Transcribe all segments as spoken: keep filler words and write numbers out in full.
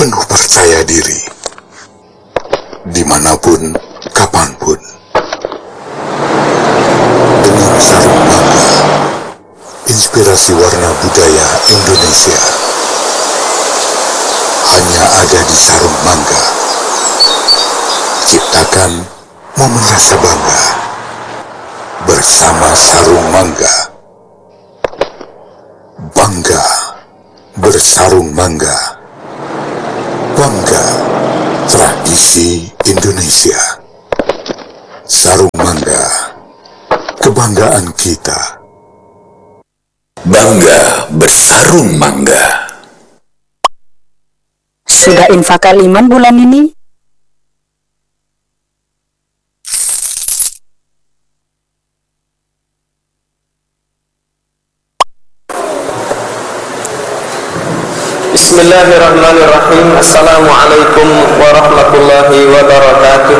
penuh percaya diri, dimanapun, kapanpun. Dengan sarung mangga, inspirasi warna budaya Indonesia hanya ada di sarung mangga. Ciptakan momen rasa bangga bersama sarung mangga. Bangga bersarung mangga. Bangga tradisi Indonesia. Sarung mangga, kebanggaan kita. Bangga bersarung mangga. Sudah infak iman bulan ini? Bismillahirrahmanirrahim. Assalamualaikum warahmatullahi wabarakatuh.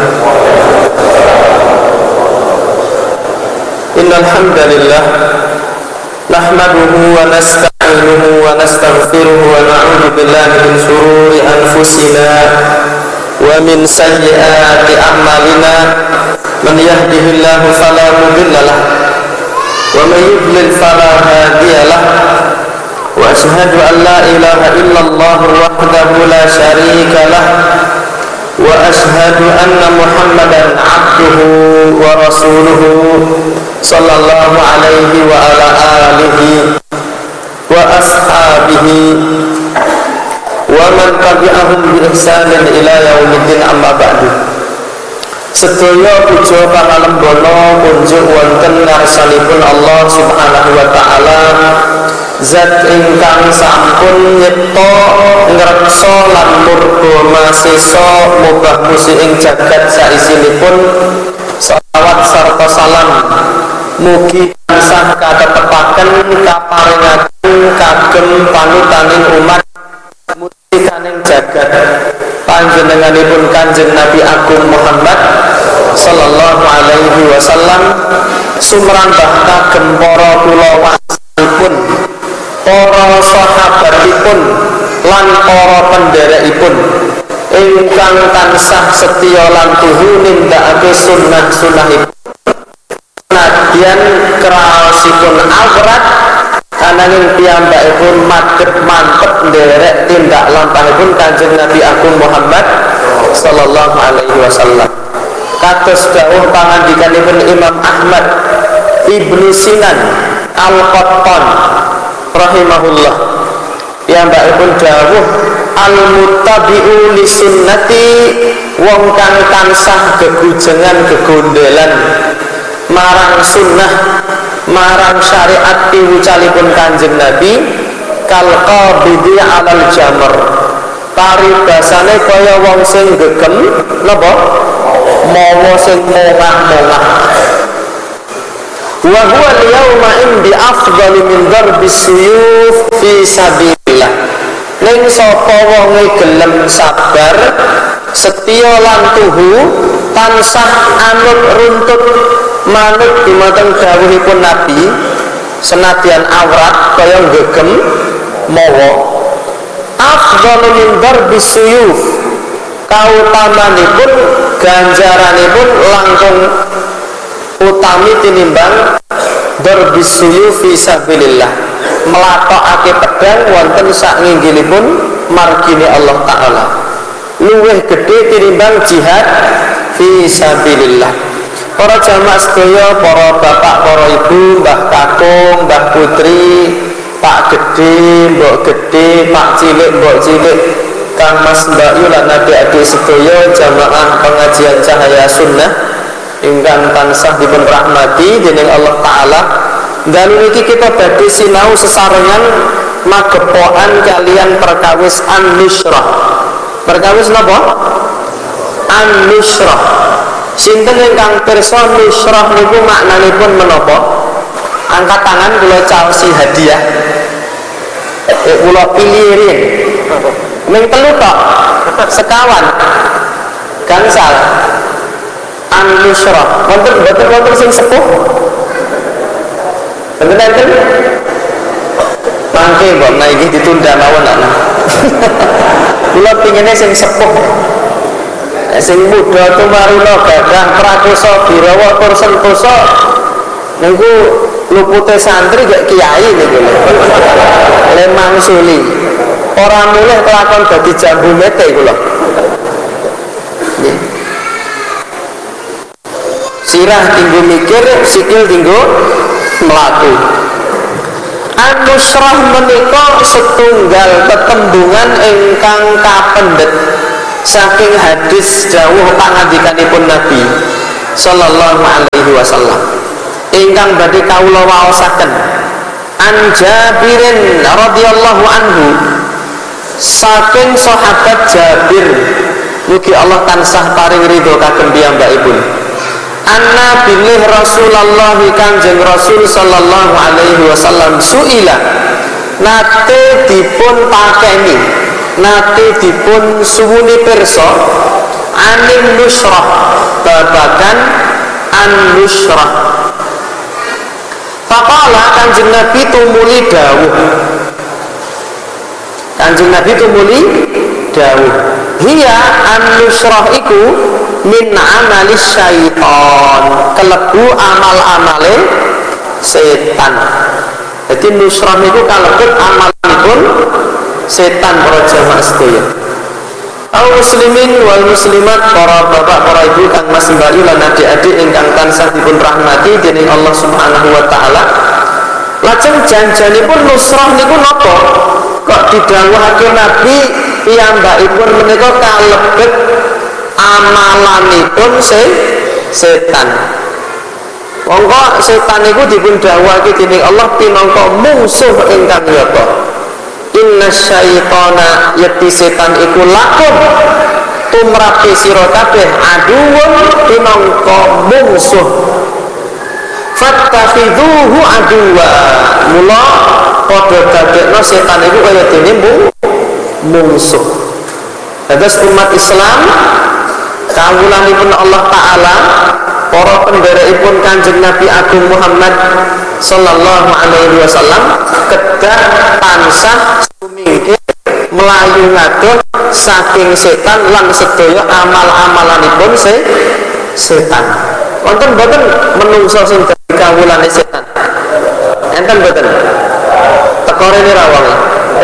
Innal hamdalillah nahmaduhu wa nasta'inuhu wa nastaghfiruhu wa na'udzu billahi min shururi anfusina wa min sayyiati a'malina. Man yahdihillahu fala mudhillalah wa man yudlil fala hadiyalah. Wa ashhadu an la ilaha illallah wahdahu la syarika lah wa ashhadu anna Muhammadan abduhu wa rasuluhu sallallahu alaihi wa ala alihi wa ashabihi wa man tabi'ahum bi ihsanin ila yaumiddin, amma ba'du. Sedaya puja pangalembono kunjuk wonten ngarsanipun Allah Subhanahu wa taala, zat ingkang sampun nyipta ngreksa lan murba masesa mubah musi ing jagat saisinipun. Shalawat sarta salam mugi tansah katetepaken kaparingaken kagem panutaning umat musikaning jagat panjenenganipun Kanjeng Nabi Agung Muhammad sallallahu alaihi wasallam, sumrambah kagem para kulawarganipun, para sahabatipun lan para pendherekipun ingkang tansah setya lan tuhu nindakake sunnah-sunnahipun nadyan kraosipun awrat, ananging piyambakipun madhep mantep nderek tindak lampahipun Kanjeng Nabi Agung Muhammad sallallahu alaihi wasallam. Kados dawuh pangandikanipun Imam Ahmad Ibnu Sinan Al-Qattan rahimahullah, piyambakipun dawuh, al-muttabi'u li sunnati, wong kang tansah gegujengan gegondelan marang sunnah marang syariat piwucalipun Kanjeng Nabi, kal qabidi alal jamr, paribasane kaya wong sing gegem napa mawa sing mongah-mongah. Wa huwa al-yawma indi afdhalu min darbis suyuf fi sabilillah. Ning sapa wonge gelem sabar, setya lan tuhu, tansah anut runtut manut dumateng dawuhipun Nabi, senadyan awrat kaya gegem mawa. Afdhalu min darbis suyuf, kautamanipun ganjaranipun langkung utami tinimbang darbis suyuf fi sabilillah, melatokake pedang wonten sak nginggilipun margine Allah taala, luwih gedhe tinimbang jihad fi sabilillah. Para jamaah sedaya, para bapak, para ibu, mbah kakung, mbah putri, pak gede, mbok gede, pak cilik, mbok cilik, kang mas, mbak yu lan adik-adik sedaya jamaah pengajian Cahaya Sunnah ingkang tansah dipun rahmati dening Allah taala. Dalu niki kita badhe sinau sesarengan magepokan kalian perkawis an-nusrah. Perkawis napa? An-nusrah. Sinten ingkang pirsa nusrah niku maknanipun menapa? Angkat tangan kula caosi hadiah. Eh kula pilih riyen. Ming telu tok. Sekawan. Gangsal. An-nusrah. Wonten mboten wonten sing sepuh? Bener-bener mangke mbok menawi ditunda mawon ana. Kula kepinginnya sing sepuh, sing muda tumaruna gadah prakosa birawa tur sentosa niku lupute santri gak kiai niku le mangsuli ora mulih kelakon dadi jambu mete kula. Sirah tinggu mikir, sikil tinggu melaku. An-nusrah menika setunggal tetembungan ingkang kapendet saking hadis dawuh pangandikanipun Nabi sallallahu alaihi wasallam ingkang badhe kawula waosaken. An Jabirin radhiyallahu anhu, saking sahabat Jabir mugi Allah tansah paring ridho kagem piyambakipun. Anna bilih Rasulullah Kanjeng Rasul sallallahu alaihi wasallam suila nate dipun pakeni nate dipun suwuni pirsa anin nusrah babagan an nusrah. Faqala Kanjeng Nabi tumuli dawuh Kanjeng Nabi tumuli dawuh hiya an nusrah iku min amalis syaitan, kelebu amal-amale setan. Jadi nusrah niku kalebet amalipun setan para jamaah sedaya. Al muslimin wal muslimat, para bapak para ibu kang mas mbayu lan adik-adik ingkang tansah dipun rahmati dening Allah Subhanahu wa taala. Lajeng janjanipun nusrah niku napa? Kok didhawuhake Nabi piyambakipun menika kalebet amalanipun se setan. Monggo setan iku dipun dawuhake dening Allah pinangka mungsuh ingkang nyata. Inna syaitana, yati setan iku lakum tumrapi sira kabeh aduwun pinangka mungsuh. Fattakhidhuhu aduwa, mula padha dadekno setan iku kaya dene mungsuh. Dados umat Islam kawulanipun Allah Ta'ala, para pendherekipun Kanjeng Nabi Agung Muhammad sallallahu alaihi wasallam kedah tansah sumingkir melayu ngadoh saking setan lan sedaya amal-amalanipun se setan. Wonten boten menungso sing dadi kawulane setan? Enten boten? Tekore ni rawang.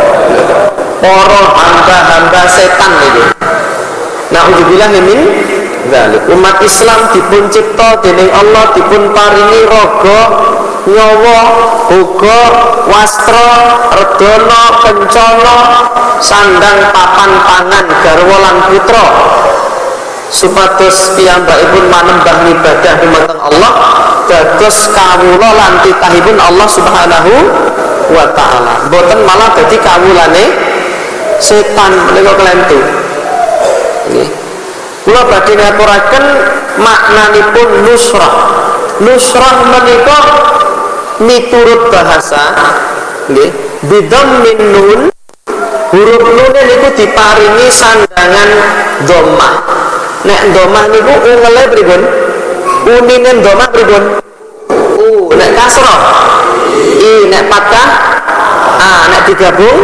Para hamba-hamba setan niku. Na'udzubillah min dzalik. Umat Islam dipun cipta dening Allah, dipun paringi raga, nyawa, uga wastra, redana, kencana, sandang papan pangan, garwa lan putra, supados piyambakipun manembah ibadah dumateng Allah dados kawula lan titahipun Allah Subhanahu wa taala. Boten malah dadi kawulane setan menika kelentu. Nggih. Kula badhe ngaturaken maknanipun nusrah. Nusrah menika miturut bahasa nggih bidhammin nun, huruf nun niku diparingi sandangan dhammah. Nek dhammah niku ungele pripun? Unine dhammah pripun? U. Nek kasrah I. Nek fathah A. Nek digabung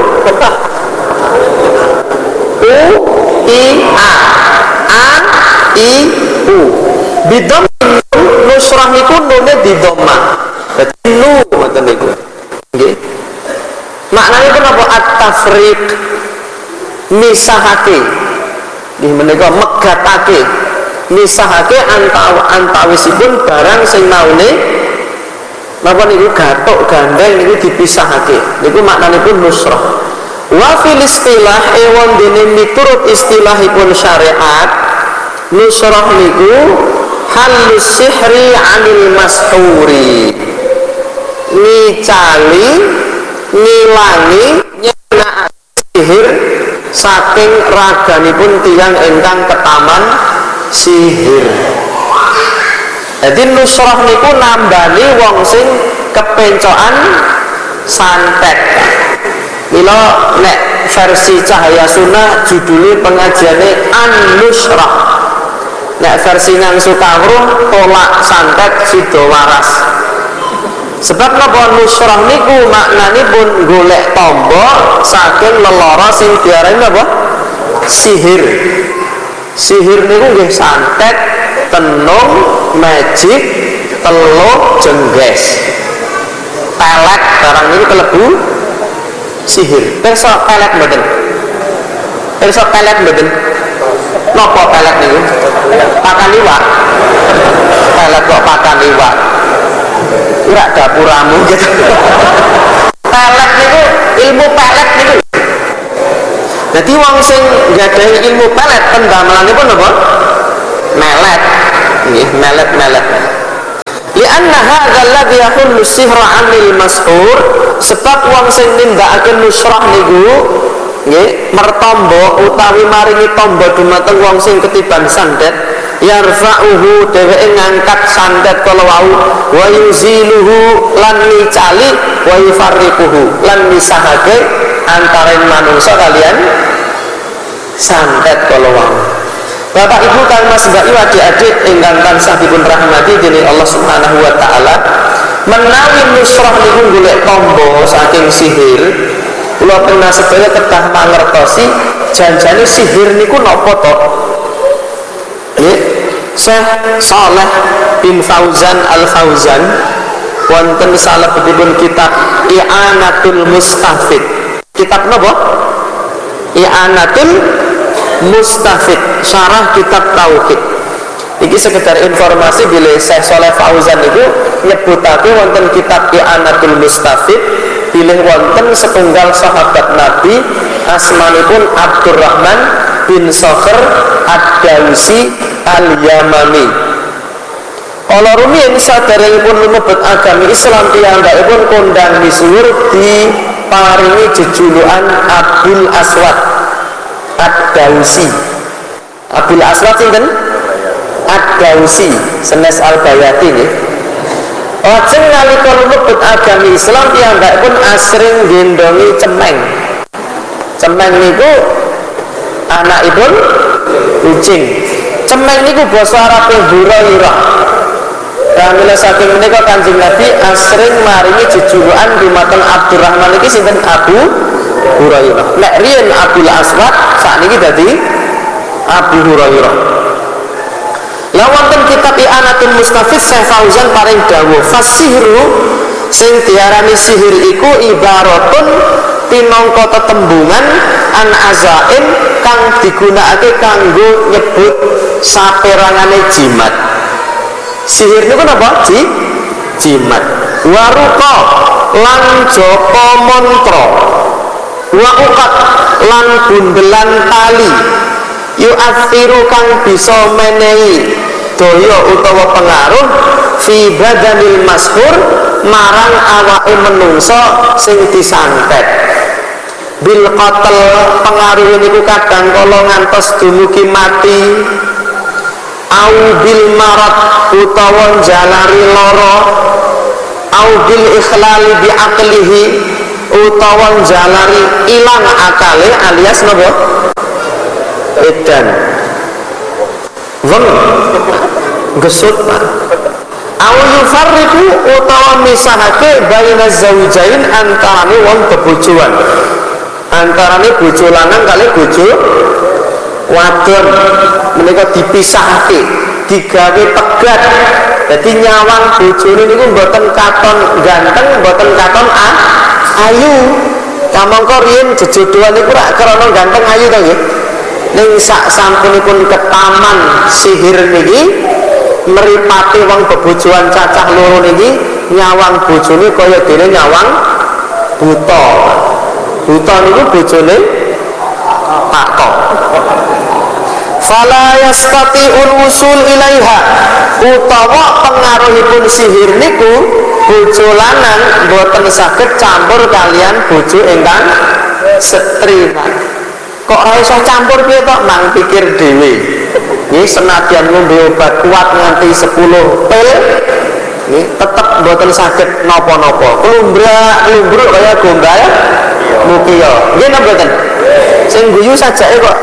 U I A A I U. Bidhammin nun, nusrah niku nune di dhammah. Dadi nu ngoten niku. Nggih. Maknane kenapa at-tafriq, misahake. Nggih menika megatake, misahake antaw antawisipun barang sing maune napa niku gathuk gandeng niku dipisahake. Niku maknanipun nusrah. Wa fil istilah ewon dene miturut istilahipun syariat, nusrah niku halus sihri anil mashuri, ngicali ngilangi nyenakake sihir saking raganipun tiyang ingkang ketaman sihir. Jadi nusrah niku nambani wong sing kepencokan santet. Mila nek versi Cahaya Sunnah judulnya pengajiane An-Nusrah. Nek versi Nang Sukawruh tolak santet sido waras. Sebab napa nusrah niku maknanipun golek tombok saking lelara sing diarani napa? sihir. Sihir niku nggih santet, tenung, magic, teluh, jengges, pelet barang niku kelebu sihir. Pirsa pelet mboten? Pirsa pelet mboten? Napa pelet niku? Pakan iwak. Pelet kok pakan iwak. Ora dapuramu gitu. Pelet niku ilmu pelet niku. Jadi wong sing nggadahi ilmu pelet pendamelanipun napa? Melet. Nggih, melet-melet. Lianna hadzal ladzi yahullu sihra 'anil mashhur, sebab wong sing nindakaken nusrah niku nggih mertamba utawi maringi tamba dumateng wong sing ketiban sandet, yarfa'uhu dheweke ngangkat sandet kala wau, wa yuziluhu lan micali, wa yufarriquhu lan misahake antarain manungsa kalian santet kala wau. Bapak Ibu kang Mas Mbak Ibu adik-adik ingkang tansah dipun rahmati dening Allah Subhanahu wa taala, menawi nusrah niku golek tamba saking sihir, kula pernah sedaya kedah mangertosi janjane sihir niku napa to? Nggih, Syekh Shalih bin Fauzan Al-Fauzan wonten salebetipun kitab I'anatul Mustafid. Kitab napa? I'anatul Mustafid, syarah kitab tauhid. Iki sekedar informasi bila Syekh Shalih Fauzan itu nyebutake wonten kitab I'anatul Mustafid bilih wonten setunggal sahabat Nabi asmanipun Abdurrahman bin Sakhr Ad-Dawsi Al-Yamani. Kala rumiyin saderengipun lumebet agami Islam piyambakipun kondang misuwur diparingi jejulukan Abdul Aswad Ad-Dawsi. Abdul Aswad sinten? Ad-Dawsi senes Al-Bayati nggih. Lajeng nalika lumebet agami Islam piyambakipun asring gendongi cemeng. Cemeng niku anakipun kucing. Cemeng niku basa Arabe Hurairah. Kamila saking menika Kanjeng Nabi asring maringi jejulukan dumateng Abdurrahman iki sinten? Abu Hurairah. Nek riyen Abdul Aswad sakniki dadi Abu Hurairah. Lah wonten kitab I'anatul Mustafid Syekh Fauzan paring dawuh fasihru sing diarani sihir iku ibaratun pinangka tetembungan an azain kang digunakake kanggo nyebut saperangane jimat. Sihir niku napa? Ji jimat. Waruqa lan japa mantra. Wa uqat lan bundelan tali yu'athiru kang bisa menehi daya utawa pengaruh fi badanil mashhur marang awake menungsa sing disantet. Bil qatl pengaruh niku kadang kala ngantos dumugi mati, au bil marad utawa jalari lara, au bil ikhlali bi aqlihi utawa jalari ilang akale alias napa? Edan. Wong gesut Pak. Au yufarriqu utawa misahake baina zaujain antarane wong bebojoan. Antarane bojo lanang kali bojo wadon menika dipisahake, digawe pegat. Jadi nyawang bojone niku mboten katon ganteng, mboten katon ah, ayu. Kamangka riyen jejodohan niku rak krana ganteng ayu to nggih. Ning sak sampunipun ketaman sihir niki mripate wong bebojoan cacah loro niki nyawang bojone kaya dene nyawang buta. Buta niku bojone Pak Tok. Fala yastati'ul usul ilaiha utawa pengaruhipun sihir niku bojo lanang boten saged campur kalian bojo ingkang setri. Kok ora iso campur piye tok mang pikir dhewe. Nggih senadyan ngombe obat kuat nganti sepuluh pil nggih tetep boten saged napa-napa. Klumbrak-klumbruk kaya gombal mukiya. Nggih napa boten? Sing guyu sajake kok.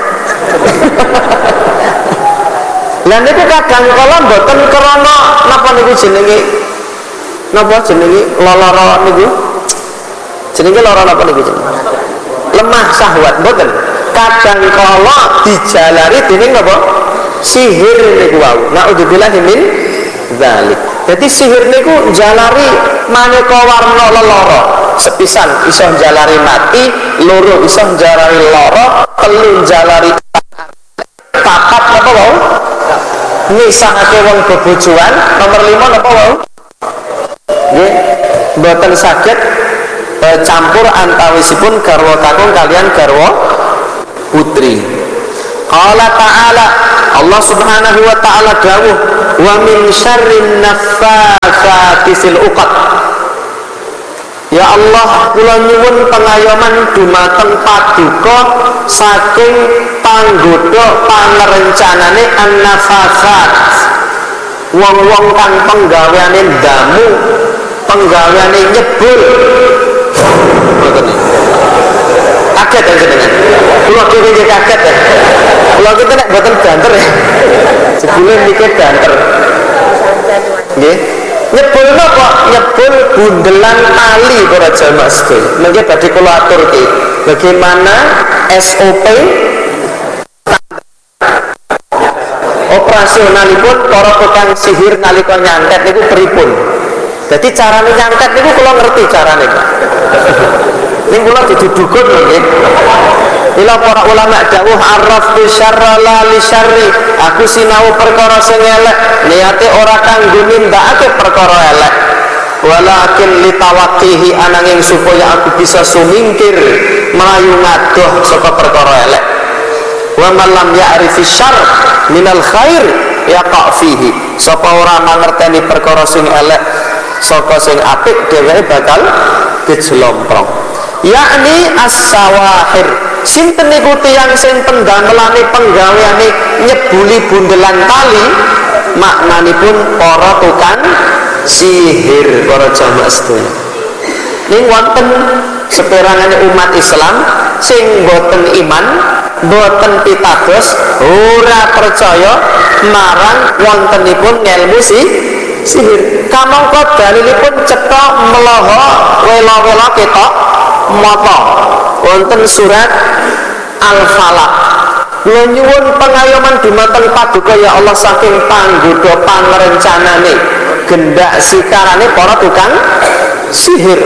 Lah niku kadang kala mboten krana napa niku jenenge napa jenenge lara niku jenenge lara napa niku jenenge lemah syahwat mboten kadang kala dijalari dening apa? Sihir niku wau. Naudzubillah min dzalik. Jadi sihir niku jalari maneka warna leloro. Sepisan iso jalari mati, loro iso jalari lara, telu jalari papat napa wau? Nisahake wong bebojoan, nomor lima napa wau? Nggih, mboten saged e, campur antawisipun garwa kakung kalian garwa putri. Qala ta'ala, Allah Subhanahu wa ta'ala dawuh, wa min syarrin naffatsati fil 'uqad. Ya Allah, kula nyuwun pengayoman dumateng paduka saking panggodha panrencanane an-nafatsat. Wong-wong kang penggaweane ndamu, penggaweane nyebul. Ngoten iki. Kaget ya jenengan. Kula dhewe nggih kaget ya. Kula kita nek mboten banter ya. Jebule mikir banter. Nggih. Nyebul napa? Nyebul bundelan tali para jamaah sedaya. Mengke badhe kula aturke bagaimana S O P operasionalipun para tukang sihir nalika nyantet niku pripun. Jadi carane nyantet niku kula ngerti carane, Pak. Ning kula dudu dukun nggih. Ila para ulama dawuh arraftu syarra la li syarri. Aku sinau perkara sing elek, niate ora kanggo nindakake perkara elek. Walakin litawaqqihi ananging supaya aku bisa sumingkir melayu ngadoh saka perkara elek. Wa man lam ya'rifi syarr minal khair yaqa fihi. Sapa ora mangerteni perkara sing elek saka sing apik dheweke bakal kejlomprong. Yakni as-sawahir. Sinten niku tiyang sing pendamelane penggaweane nyebuli bundelan tali, maknanipun para tukang sihir para jamaah sedaya. Ning wonten seperangane umat Islam sing boten iman, boten pitados, ora percaya marang wontenipun ngelmu si sihir. Kamangka dalilipun cetha melaha wela-wela ketok mata wonten surat Al-Falaq. Kula nyuwun pengayoman dumateng paduka ya Allah saking panggodha pangrencanane gendak sikarane para tukang sihir.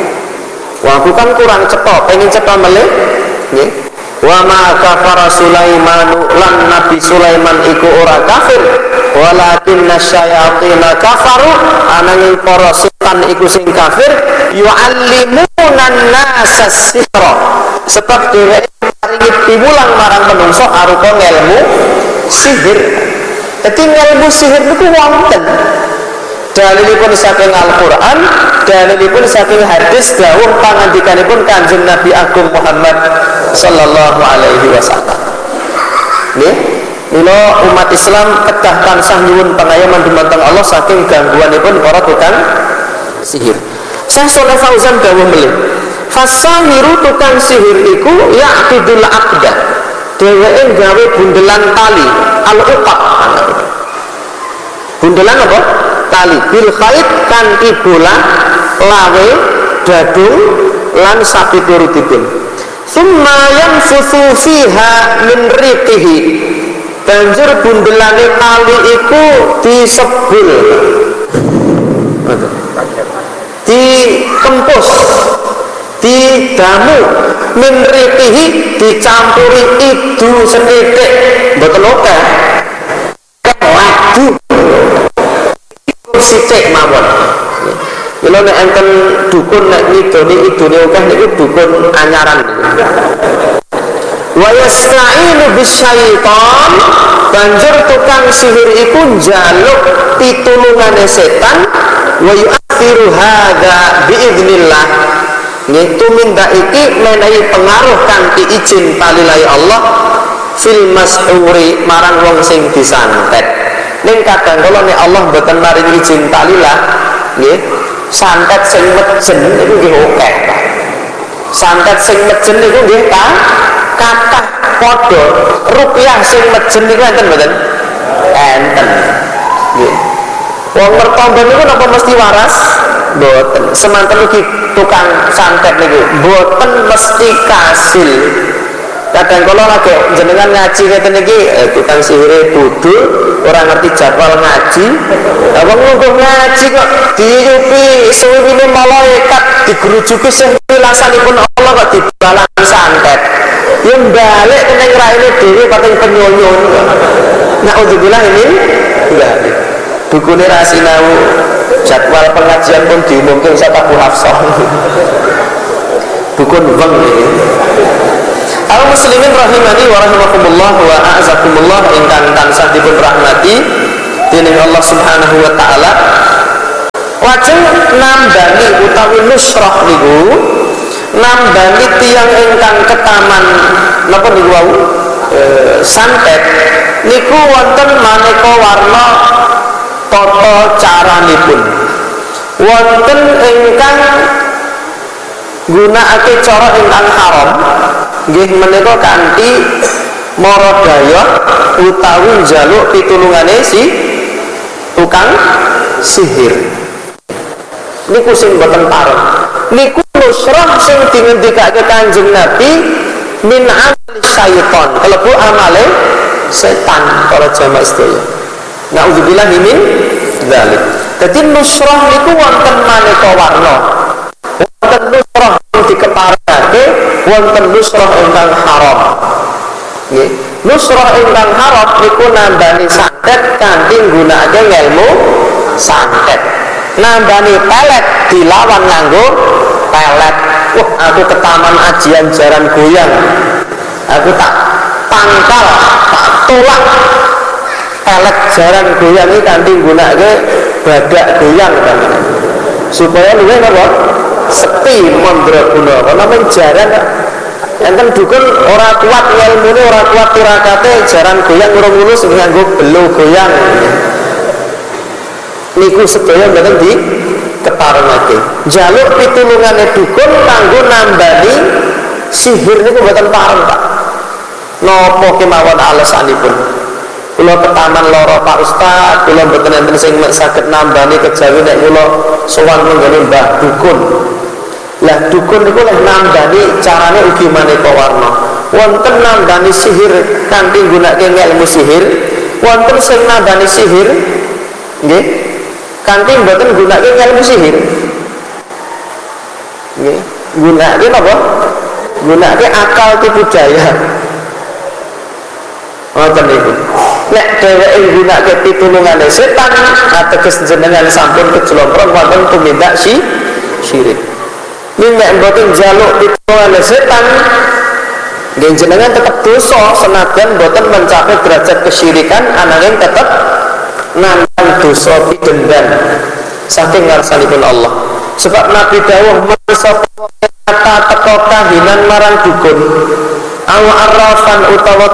Wah, aku kan kurang cetha, pengen cetha melih nggih. Wa ma kafara Sulaimanu lan Nabi Sulaiman iku ora kafir, walakinna syayatina kafaru, ananging para setan iku sing kafir, yu'allimuna an-nasa sihra, sebab dheweke paringi piwulang marang menungso arupa ngelmu sihir. Dadi ngelmu sihir niku wonten dalilipun saking Al-Qur'an, dalilipun saking hadis dawuh pangandikanipun Kanjeng Nabi Agung Muhammad sallallahu alaihi wasallam. Nggih, mila umat Islam kedah tansah nyuwun pangayoman dumateng Allah saking gangguanipun para tukang sihir. Syekh Shalih Fauzan dawuh melih, fasahiru tukang sihir iku ya'tudul aqdah. Dheweke gawe bundelan tali, al-uqad. Bundelan apa? Tali bil khait kanthi bola, lawe, dadung lan sapiturutipun. Summa yanfuthu fiha min riqihi. Banjur bundelane tali iku disebul, dikempus, didamu, min riqihi dicampuri idu sethithik, mboten akeh. Waduh sithik mawon. Mila nek enten dukun nek ngidoni idune akeh niku dukun anyaran. Wa yasta'inu bisyaiton, banjur tukang sihir iku njaluk pitulungane setan, wa yu'athiru hadza biiznillah. Nggih tumindak iki menehi pengaruh kanthi izin palilahi Allah fil mas'uri marang wong sing disantet. Ning kadang kala nek Allah mboten maringi izin talilah, nggih, santet sing mejen niku nggih akeh, Pak. Santet sing mejen niku nggih ta kathah padha. Rupiah sing mejen niku enten mboten? Enten. Nggih. Wong mertamba niku napa mesti waras? Mboten. Semanten ugi tukang santet niku mboten mesti kasil. kadang kala lagi jenengan ngaji ngeten iki eh, tukang sihire budul ora ngerti jadwal ngaji apa ngungguh ngaji kok diyupi suwine malaikat digerujuki sing wilasanipun Allah kok dibalang santet ya balik ning raine dhewe pating penyonyon naudzubillah ini balik dukune ra sinau jadwal pengajian pun diumumkan saya Abu Hafsah dukun weng ini al muslimin rahimani wa rahimakumullah wa a'azakumullah ingkang tansah dipun rahmati dening Allah Subhanahu wa taala. Lajeng nambani utawi nusrah niku nambani tiyang ingkang ketaman napa niku wau e, santet niku wonten maneka warna tata caranipun. Wonten ingkang gunakake cara ingkang haram nggih menika kanthi mara daya utawi njaluk pitulungane si tukang sihir niku sing boten pareng niku nusrah sing dingendikake Kanjeng Nabi min amali syaitan kalebu amale setan para jamaah sedaya naudzubillahi min dzalik. Dadi nusrah niku wonten maneka warna wonten nusrah sing dikeparake wonten nusrah ingkang haram nggih nusrah ingkang haram niku nambani santet kanthi nggunakake ngelmu santet nambani pelet dilawan nganggo pelet wah aku ketaman ajian jaran goyang aku tak tangkal tak tolak pelet jaran goyang iki kanthi nggunakake badak goyang kan supaya luwih napa sekti mandraguna karena menjaran enten dukun ora kuat ilmune ora kuat tirakate jaran goyang urung lulus nganggo belo goyang niku sedaya mboten di keparengake njaluk pitulungane dukun kanggo nambani sihir niku mboten pareng Pak napa kemawon alasanipun kula ketaman lara Pak Ustaz kula mboten enten sing saged nambani kejawi nek kula sowan menggone Mbah dukun. Lah dukun niku lek nambani carane ugi maneka warna. Wonten nambani sihir kanthi nggunakake ilmu sihir, wonten sing nambani sihir nggih kanthi mboten nggunakake ilmu sihir. Nggih, nggunakake napa? Nggunakake akal tipu daya. Ngoten niku. Nek dheweke nggunakake pitulungane setan ateges jenengan sampun kejlomprong wonten tumindak si syirik. Ning nek mboten njaluk pitulungane setan nggih jenengan tetep dosa senajan mboten mencapai derajat kesyirikan ananging tetep nantang dosa pidendhan saking ngarsanipun Allah. Sebab Nabi dawuh mangsa kata teka kahinan marang dukun aw arrafan utawa